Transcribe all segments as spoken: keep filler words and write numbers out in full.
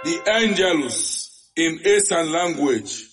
the Angelus in Eastern language.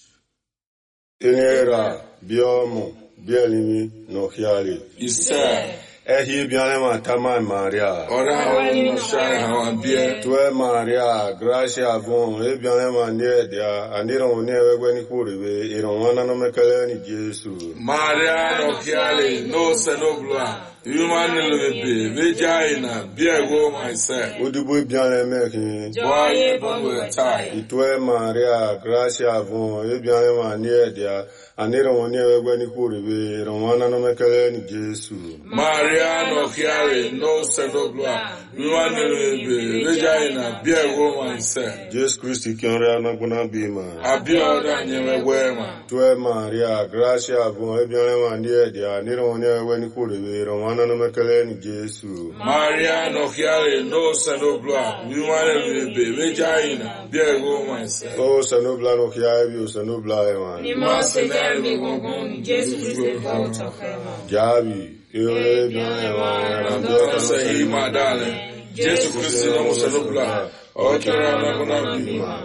Tenera, biomo, bielimi, no hiali. Isa. Ehi bianema tama Maria. Ora no shai hawan bie. Tue Maria, gracia avon, e bianema niedia, andiro newe gweni kuribe, ironwana no mekele ni Jesu. Maria no hiali, no senobla. Human lebe, vagina, biego myself. Udubu bianema ki. Boye bonwe tai. Itue Maria, gracia avon, e bianema niedia, andiro newe gweni kuribe, ironwana no mekele ni Jesu. Maria no hiali, no senobla. Human lebe, vagina, biego myself. Jesus Christ, kianre anaguna bima. Abioda nyewe wema. Tue Maria, gracia avon, e bianema niedia, andiro newe gweni kuribe, ironwana no mekele ni Jesu. Maria no hiali, no senobla. Human lebe, vagina, biego myself. Oh, sanobla no kiabi, sanobla ewan. Ni mose dermi gongon, Jesu Christ volta fema. Jabi, ewe bien ewan, Andora sahi madale. Jesu Christ no senobla. Okera na kuna bima.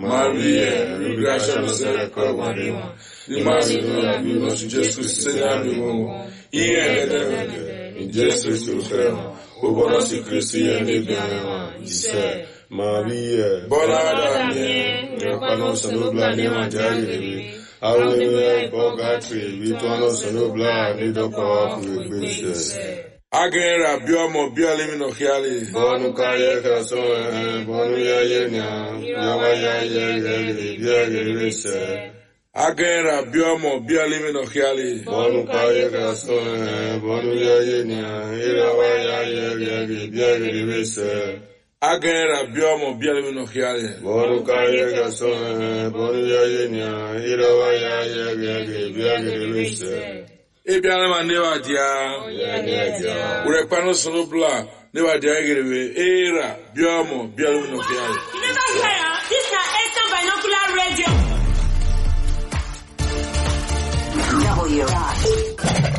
Maria, gracia no se kwa Ni masi no bima, Jesu Christ na bima. Iye de in Jesus Christ. Obono si Christ ye ne bima. Ise. Maria, Bona mie, Repano sanobla ne manjari. Hallelujah, Bogatri, Vitono sanobla, Nido Power, Christ. Agera biomo biolimi no hiali. Bonu kaye kaso, bonu ya yenya, yawa ya ye, ya ye, Agera biomo biolimi no hiali. Bonu kaye kaso, bonu ya yenya, yawa ya ye, ya ye, Agera biomo biolimi no hiali. Bonu kaye kaso, bonu ya yenya, yawa ya ye, ya ye, Ebiana manewa dia. Urepano sonobla. Newa dia gerewe. Era biomo biolimi no hiali. You never hear, this is Eastern Binocular Radio. W